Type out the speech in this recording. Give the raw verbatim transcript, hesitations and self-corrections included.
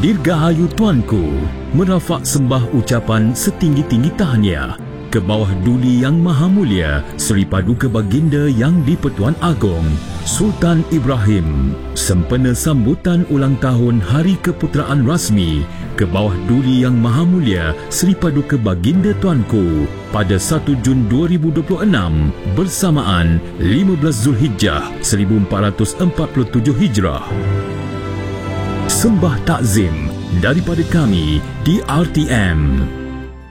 Dirgahayu Tuanku, merafak sembah ucapan setinggi-tinggi tahniah ke bawah Duli Yang Maha Mulia Seri Paduka Baginda Yang di-Pertuan Agong Sultan Ibrahim, sempena sambutan ulang tahun Hari Keputeraan Rasmi ke bawah Duli Yang Maha Mulia Seri Paduka Baginda Tuanku pada satu Jun dua ribu dua puluh enam bersamaan lima belas Zulhijjah seribu empat ratus empat puluh tujuh Hijrah. Sembah takzim daripada kami di R T M.